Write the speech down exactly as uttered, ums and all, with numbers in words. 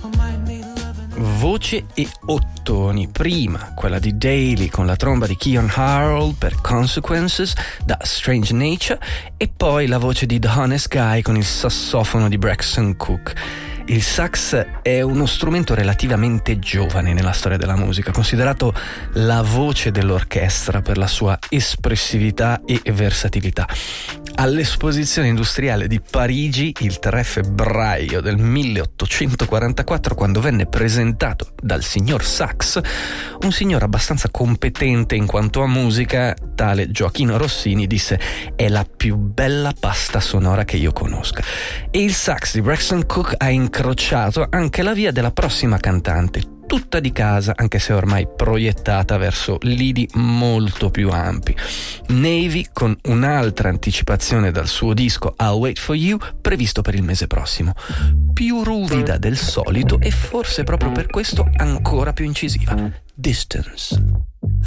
Voce e ottoni, prima quella di Daly con la tromba di Keyon Harrold per Consequences da Strange Nature e poi la voce di The Honest Guy con il sassofono di Braxton Cook. Il sax è uno strumento relativamente giovane nella storia della musica, considerato la voce dell'orchestra per la sua espressività e versatilità. All'Esposizione Industriale di Parigi, il tre febbraio del milleottocentoquarantaquattro, quando venne presentato dal signor Sax, un signore abbastanza competente in quanto a musica, tale Gioachino Rossini, disse: è la più bella pasta sonora che io conosca. E il sax di Braxton Cook ha incrociato anche la via della prossima cantante, tutta di casa, anche se ormai proiettata verso lidi molto più ampi. Navy, con un'altra anticipazione dal suo disco I'll Wait For You, previsto per il mese prossimo. Più ruvida del solito e forse proprio per questo ancora più incisiva. Distance.